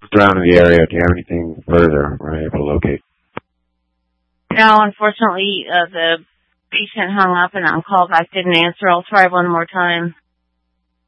looked around in the area. Do you have anything further we're able to locate? No, unfortunately, the patient hung up and on call back didn't answer. I'll try one more time.